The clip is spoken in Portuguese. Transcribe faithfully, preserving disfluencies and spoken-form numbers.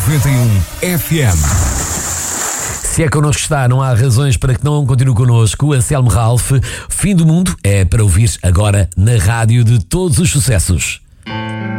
noventa e um F M. Se é connosco está, não há razões para que não continue connosco. Anselmo Ralph, Fim do Mundo é para ouvir agora na rádio de todos os sucessos.